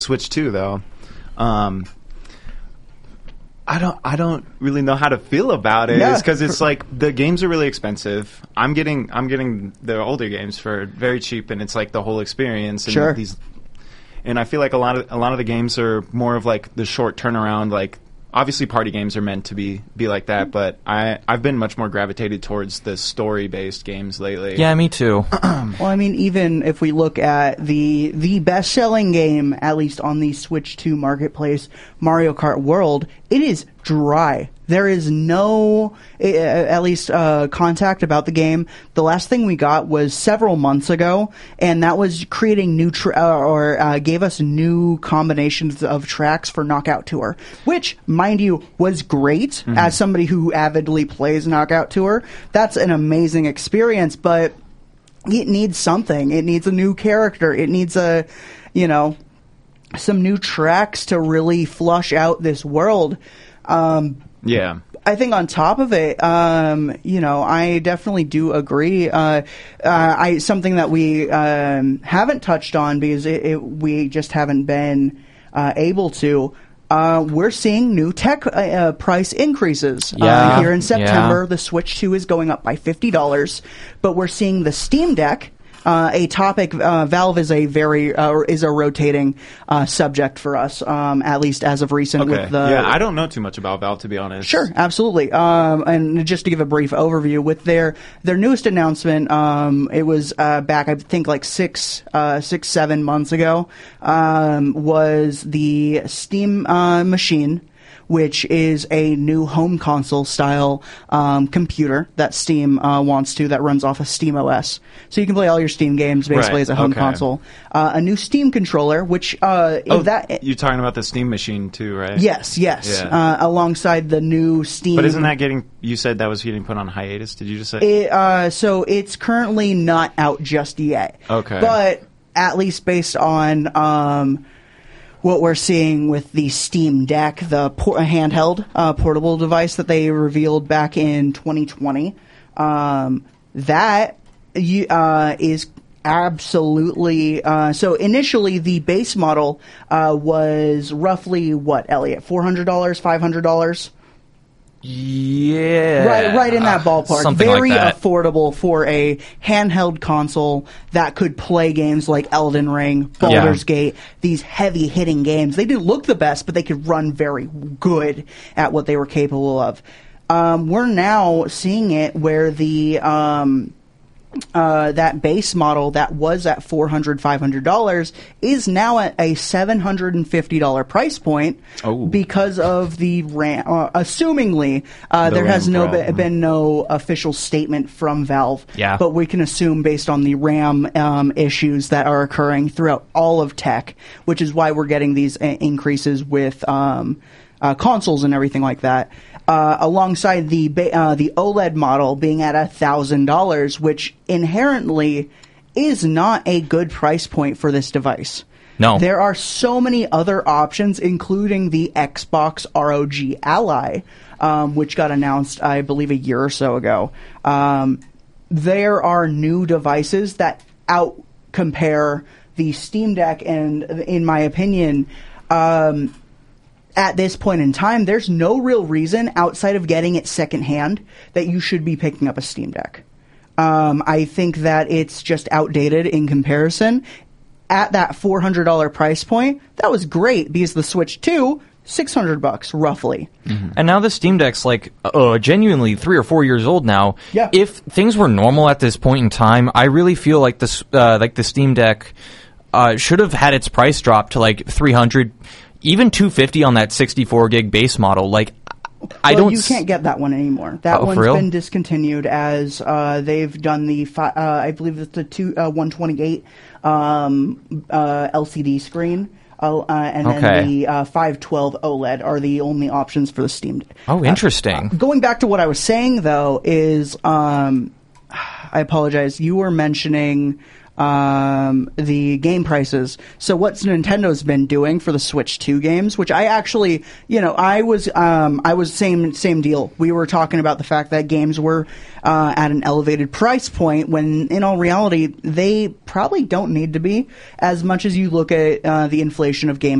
Switch 2 though. I don't really know how to feel about it. Yeah. It's because it's like the games are really expensive. I'm getting the older games for very cheap, and it's like the whole experience. And Sure. And I feel like a lot of the games are more of like the short turnaround. Like obviously, party games are meant to be like that, but I've been much more gravitated towards the story based games lately. Yeah, me too. Well, I mean, even if we look at the best-selling game, at least on the Switch 2 marketplace, Mario Kart World, it is dry. There is no, at least, contact about the game. The last thing we got was several months ago, and that was creating new gave us new combinations of tracks for Knockout Tour, which, mind you, was great. As somebody who avidly plays Knockout Tour, that's an amazing experience, but it needs something. It needs a new character. It needs some new tracks to really flush out this world. Yeah. I think on top of it, I definitely do agree. Something that we haven't touched on because we just haven't been able to. We're seeing new tech price increases. Here in September, the Switch 2 is going up by $50, but we're seeing the Steam Deck. A topic, Valve is a rotating subject for us, at least as of recent. Okay. With the I don't know too much about Valve, to be honest. Sure, absolutely. And just to give a brief overview, with their newest announcement, it was back, I think, like 7 months ago, was the Steam Machine, which is a new home console style computer that Steam wants that runs off of SteamOS. So you can play all your Steam games basically as a home console. A new Steam controller, which you're talking about the Steam Machine too, right? Yes. Yeah. Alongside the new Steam. But isn't that you said that was getting put on hiatus? Did you just say? So it's currently not out just yet. Okay. But at least based on what we're seeing with the Steam Deck, the handheld portable device that they revealed back in 2020, that is absolutely... so initially, the base model was roughly, what, Elliot? $400, $500? Yeah. Right in that ballpark. Something Very like that. affordable for a handheld console that could play games like Elden Ring, Baldur's Gate, these heavy-hitting games. They didn't look the best, but they could run very good at what they were capable of. We're now seeing it where that base model that was at $400, $500 is now at a $750 price point because of the RAM. Assumingly, there has been no official statement from Valve, but we can assume based on the RAM issues that are occurring throughout all of tech, which is why we're getting these increases with consoles and everything like that. Alongside the OLED model being at $1,000, which inherently is not a good price point for this device. No. There are so many other options, including the Xbox ROG Ally, which got announced, I believe, a year or so ago. There are new devices that out-compare the Steam Deck, and in my opinion... at this point in time, there's no real reason outside of getting it secondhand that you should be picking up a Steam Deck. I think that it's just outdated in comparison. At that $400 price point, that was great because the Switch 2, $600 roughly. Mm-hmm. And now the Steam Deck's like genuinely 3 or 4 years old now. Yeah. If things were normal at this point in time, I really feel like the Steam Deck should have had its price drop to like $300. Even $250 on that 64 gig base model, like you can't get that one anymore. That one's real? been discontinued as they've done the I believe it's the 128 LCD screen, and then the 512 OLED are the only options for the Steam Deck. Oh, interesting. Going back to what I was saying though is, I apologize. You were mentioning the game prices. So what's Nintendo's been doing for the Switch 2 games, which I actually, I was same deal. We were talking about the fact that games were at an elevated price point when, in all reality, they probably don't need to be, as much as you look at the inflation of game